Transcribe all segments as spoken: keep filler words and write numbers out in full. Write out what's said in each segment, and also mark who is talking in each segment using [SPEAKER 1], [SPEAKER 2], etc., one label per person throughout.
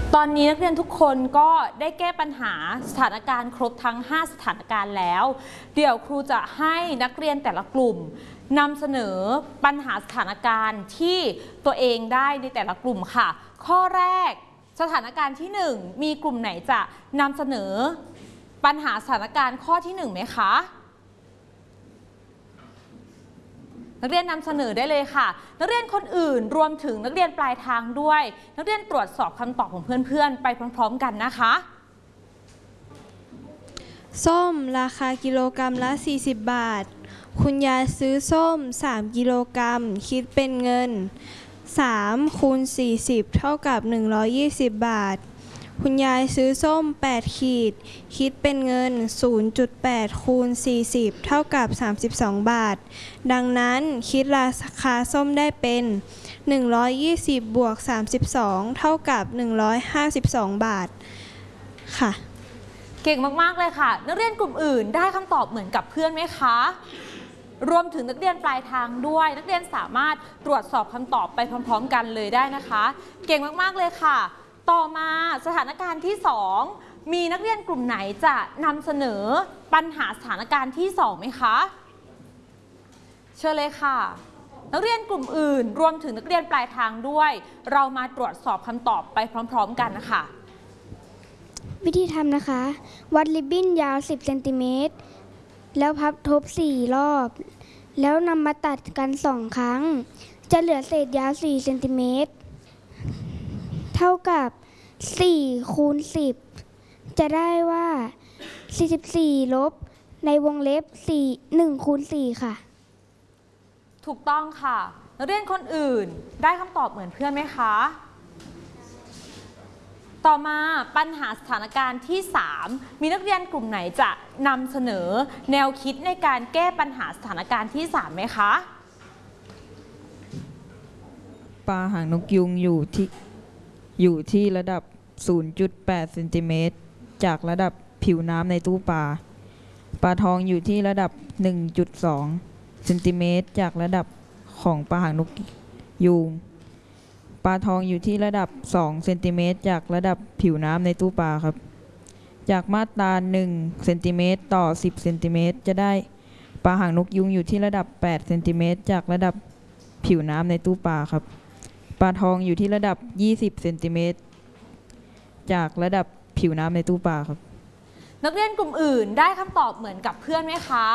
[SPEAKER 1] ตอนนี้นักเรียนทุกคนก็ได้แก้ปัญหาสถานการณ์ครบทั้งห้าสถานการณ์แล้วเดี๋ยวครูจะให้นักเรียนแต่ละกลุ่มนำเสนอปัญหาสถานการณ์ที่ตัวเองได้ในแต่ละกลุ่มค่ะข้อแรกสถานการณ์ที่หนึ่งมีกลุ่มไหนจะนำเสนอปัญหาสถานการณ์ข้อที่หนึ่งไหมคะนักเรียนนำเสนอได้เลยค่ะนักเรียนคนอื่นรวมถึงนักเรียนปลายทางด้วยนักเรียนตรวจสอบคำตอบของเพื่อนๆไปพร้อมๆกันนะคะ
[SPEAKER 2] ส้มราคากิโลกรัมละสี่สิบบาทคุณยายซื้อส้มสามกิโลกรัมคิดเป็นเงินสามคูณสี่สิบเท่ากับหนึ่งร้อยยี่สิบบาทคุณยายซื้อส้มแปดขีดคิดเป็นเงิน ศูนย์จุดแปด คูณ สี่สิบ เท่ากับสามสิบสองบาทดังนั้นคิดราคาส้มได้เป็นหนึ่งร้อยยี่สิบบวกสามสิบสองเท่ากับหนึ่งร้อยห้าสิบสองบาทค่ะ
[SPEAKER 1] เก่งมากๆเลยค่ะนักเรียนกลุ่มอื่นได้คำตอบเหมือนกับเพื่อนไหมคะรวมถึงนักเรียนปลายทางด้วยนักเรียนสามารถตรวจสอบคำตอบไปพร้อมๆกันเลยได้นะคะเก่งมากๆเลยค่ะต่อมาสถานการณ์ที่สองมีนักเรียนกลุ่มไหนจะนำเสนอปัญหาสถานการณ์ที่สองไหมคะเชิญเลยค่ะนักเรียนกลุ่มอื่นรวมถึงนักเรียนปลายทางด้วยเรามาตรวจสอบคำตอบไปพร้อมๆกันนะคะ
[SPEAKER 3] วิธีทำนะคะวัดริบบิ้นยาวสิบเซนติเมตรแล้วพับทบสี่รอบแล้วนำมาตัดกันสองครั้งจะเหลือเศษยาวสี่เซนติเมตรเท่ากับสี่คูณสิบจะได้ว่าสี่สิบสี่ลบในวงเล็บสี่ หนึ่งคูณสี่ค่ะ
[SPEAKER 1] ถูกต้องค่ะนักเรียนคนอื่นได้คำตอบเหมือนเพื่อนไหมคะต่อมาปัญหาสถานการณ์ที่สามมีนักเรียนกลุ่มไหนจะนำเสนอแนวคิดในการแก้ปัญหาสถานการณ์ที่สามไหมคะ
[SPEAKER 4] ปลาหางนกยุงอยู่ที่อยู่ที่ระดับ ศูนย์จุดแปด เซนติเมตรจากระดับผิวน้ำในตู้ปลาปลาทองอยู่ที่ระดับ หนึ่งจุดสอง เซนติเมตรจากระดับของปลาหางนกยุงปลาทองอยู่ที่ระดับสองเซนติเมตรจากระดับผิวน้ำในตู้ปลาครับจากมาตราหนึ่งเซนติเมตรต่อสิบเซนติเมตรจะได้ปลาหางนกยุงอยู่ที่ระดับแปดเซนติเมตรจากระดับผิวน้ำในตู้ปลาครับปลาทองอยู่ที่ระดับยี่สิบเซนติเมตรจากระดับผิวน้ำในตู้ปลาครับ
[SPEAKER 1] นักเรียนกลุ่มอื่นได้คำตอบเหมือนกับเพื่อนไหมคะ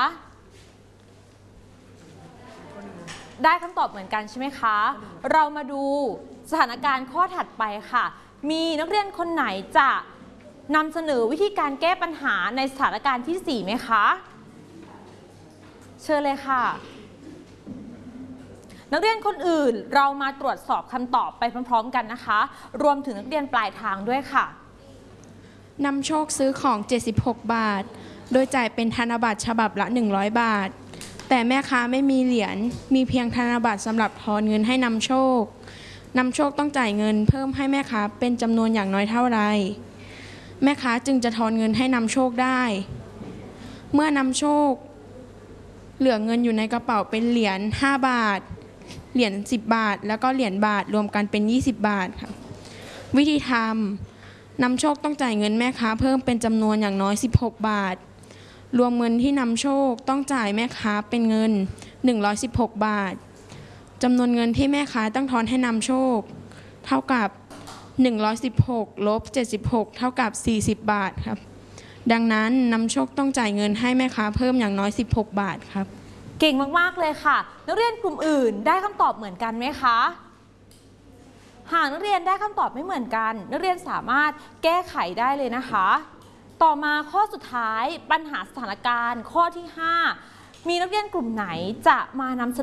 [SPEAKER 1] ได้คำตอบเหมือนกันใช่ไหมคะเรามาดูสถานการณ์ข้อถัดไปค่ะมีนักเรียนคนไหนจะนำเสนอวิธีการแก้ปัญหาในสถานการณ์ที่สี่ไหมคะเชิญเลยค่ะนักเรียนคนอื่นเรามาตรวจสอบคำตอบไปพร้อมๆกันนะคะรวมถึงนักเรียนปลายทางด้วยค่ะ
[SPEAKER 5] นำโชคซื้อของเจ็ดสิบหกบาทโดยจ่ายเป็นธนบัตรฉบับละหนึ่งร้อยบาทแต่แม่ค้าไม่มีเหรียญมีเพียงธนบัตรสำหรับทอนเงินให้นำโชคนำโชคต้องจ่ายเงินเพิ่มให้แม่ค้าเป็นจำนวนอย่างน้อยเท่าไรแม่ค้าจึงจะทอนเงินให้นำโชคได้เมื่อนำโชคเหลือเงินอยู่ในกระเป๋าเป็นเหรียญห้าบาทเหรียญสิบบาทแล้วก็เหรียญบาทรวมกันเป็นยี่สิบบาทค่ะวิธีทำนำโชคต้องจ่ายเงินแม่ค้าเพิ่มเป็นจำนวนอย่างน้อยสิบหกบาทรวมเงินที่นำโชคต้องจ่ายแม่ค้าเป็นเงินหนึ่งร้อยสิบหกบาทจำนวนเงินที่แม่ค้าต้องทอนให้นำโชคเท่ากับหนึ่งร้อยสิบหกลบเจ็ดสิบหกเท่ากับสี่สิบบาทครับดังนั้นนำโชคต้องจ่ายเงินให้แม่ค้าเพิ่มอย่างน้อยสิบหกบาทครับ
[SPEAKER 1] เก่งมากๆเลยค่ะนักเรียนกลุ่มอื่นได้คำตอบเหมือนกันไหมคะหากนักเรียนได้คำตอบไม่เหมือนกันนักเรียนสามารถแก้ไขได้เลยนะคะต่อมาข้อสุดท้ายปัญหาสถานการณ์ข้อที่ห้ามีนักเรียนกลุ่มไหนจะมานำเสนอ